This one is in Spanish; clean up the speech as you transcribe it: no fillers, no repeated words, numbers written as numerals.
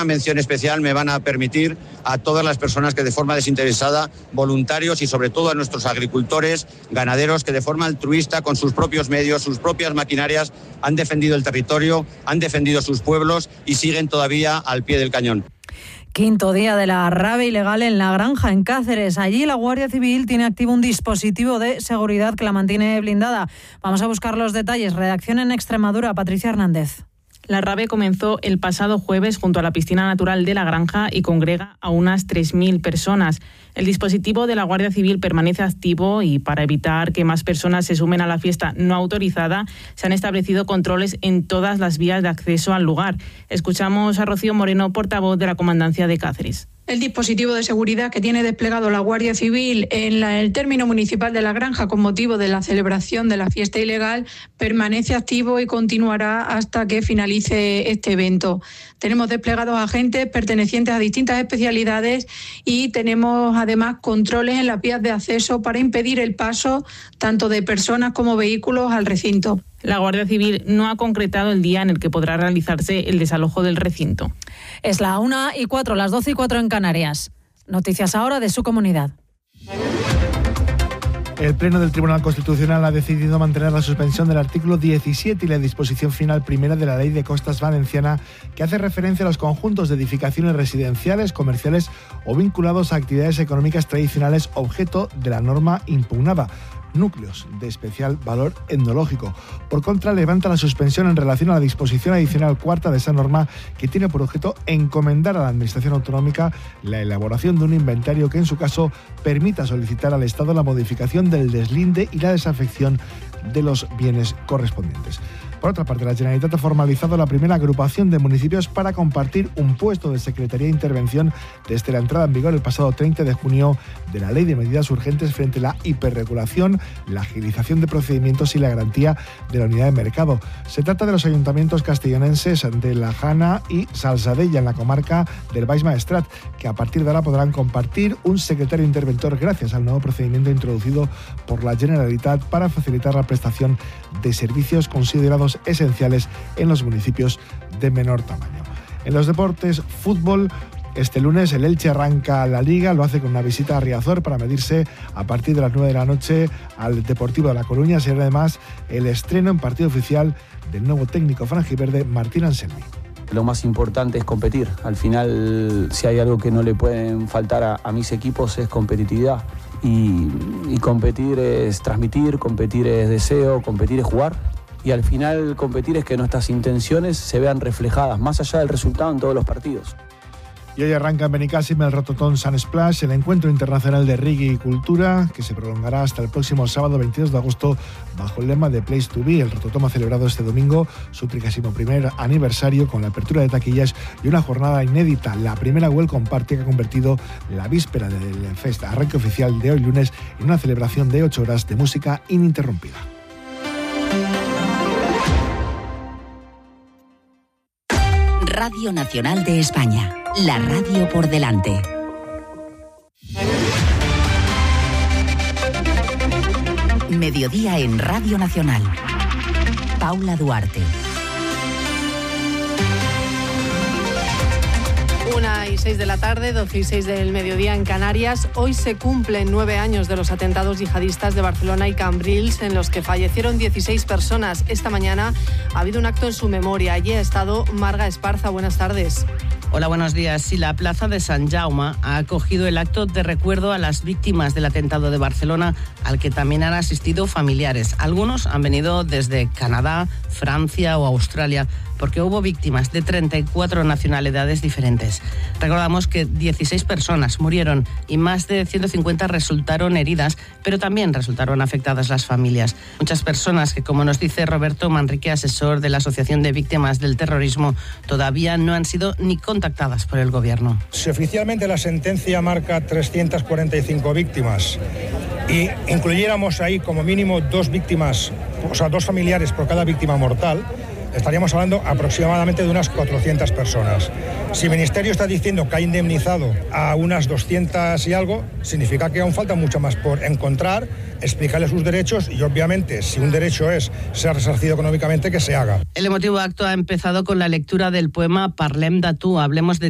una mención especial me van a permitir a todas las personas que de forma desinteresada, voluntarios y sobre todo a nuestros agricultores, ganaderos que de forma altruista, con sus propios medios, sus propias maquinarias, han defendido el territorio, han defendido sus pueblos y siguen todavía al pie del cañón. Quinto día de la rabia ilegal en La Granja, en Cáceres. Allí la Guardia Civil tiene activo un dispositivo de seguridad que la mantiene blindada. Vamos a buscar los detalles. Redacción en Extremadura, Patricia Hernández. La rave comenzó el pasado jueves junto a la piscina natural de La Granja y congrega a unas 3.000 personas. El dispositivo de la Guardia Civil permanece activo y para evitar que más personas se sumen a la fiesta no autorizada, se han establecido controles en todas las vías de acceso al lugar. Escuchamos a Rocío Moreno, portavoz de la Comandancia de Cáceres. El dispositivo de seguridad que tiene desplegado la Guardia Civil en el término municipal de La Granja con motivo de la celebración de la fiesta ilegal permanece activo y continuará hasta que finalice este evento. Tenemos desplegados agentes pertenecientes a distintas especialidades y tenemos además controles en las vías de acceso para impedir el paso tanto de personas como vehículos al recinto. La Guardia Civil no ha concretado el día en el que podrá realizarse el desalojo del recinto. Es la 1:04, las 12:04 en Canarias. Noticias ahora de su comunidad. El Pleno del Tribunal Constitucional ha decidido mantener la suspensión del artículo 17 y la disposición final primera de la Ley de Costas Valenciana, que hace referencia a los conjuntos de edificaciones residenciales, comerciales o vinculados a actividades económicas tradicionales objeto de la norma impugnada. Núcleos de especial valor etnológico. Por contra, levanta la suspensión en relación a la disposición adicional cuarta de esa norma, que tiene por objeto encomendar a la Administración Autonómica la elaboración de un inventario que en su caso permita solicitar al Estado la modificación del deslinde y la desafección de los bienes correspondientes. Por otra parte, la Generalitat ha formalizado la primera agrupación de municipios para compartir un puesto de Secretaría de Intervención desde la entrada en vigor el pasado 30 de junio de la Ley de Medidas Urgentes frente a la hiperregulación, la agilización de procedimientos y la garantía de la unidad de mercado. Se trata de los ayuntamientos castellonenses de La Jana y Salsadella, en la comarca del Baix Maestrat, que a partir de ahora podrán compartir un secretario interventor gracias al nuevo procedimiento introducido por la Generalitat para facilitar la prestación de servicios considerados esenciales en los municipios de menor tamaño. En los deportes, fútbol, este lunes el Elche arranca la Liga, lo hace con una visita a Riazor para medirse a partir de las 9 de la noche al Deportivo de La Coruña. Será además el estreno en partido oficial del nuevo técnico franjiverde, Martín Anselmi. Lo más importante es competir. Al final, si hay algo que no le pueden faltar a mis equipos es competitividad. Y competir es transmitir, competir es deseo, competir es jugar. Y al final competir es que nuestras intenciones se vean reflejadas, más allá del resultado, en todos los partidos. Y hoy arranca en Benicàssim el Rototom Sun Splash, el encuentro internacional de reggae y cultura, que se prolongará hasta el próximo sábado 22 de agosto bajo el lema de Place to Be. El Rototom ha celebrado este domingo su 31º aniversario con la apertura de taquillas y una jornada inédita, la primera Welcome Party, que ha convertido la víspera del arranque oficial de hoy lunes en una celebración de 8 horas de música ininterrumpida. Radio Nacional de España, la radio por delante. Mediodía en Radio Nacional. Paula Duarte. 1:06 de la tarde, 12:06 del mediodía en Canarias. Hoy se cumplen 9 años de los atentados yihadistas de Barcelona y Cambrils, en los que fallecieron 16 personas. Esta mañana ha habido un acto en su memoria. Allí ha estado Marga Esparza. Buenas tardes. Hola, buenos días. Sí, la plaza de Sant Jaume ha acogido el acto de recuerdo a las víctimas del atentado de Barcelona, al que también han asistido familiares. Algunos han venido desde Canadá, Francia o Australia, porque hubo víctimas de 34 nacionalidades diferentes. Recordamos que 16 personas murieron y más de 150 resultaron heridas, pero también resultaron afectadas las familias. Muchas personas que, como nos dice Roberto Manrique, asesor de la Asociación de Víctimas del Terrorismo, todavía no han sido ni contactadas por el gobierno. Si oficialmente la sentencia marca 345 víctimas y incluyéramos ahí como mínimo 2 víctimas, o sea, 2 familiares por cada víctima mortal, estaríamos hablando aproximadamente de unas 400 personas. Si el Ministerio está diciendo que ha indemnizado a unas 200 y algo, significa que aún falta mucho más por encontrar, explicarles sus derechos y, obviamente, si un derecho es ser resarcido económicamente, que se haga. El emotivo acto ha empezado con la lectura del poema Parlem de tu, hablemos de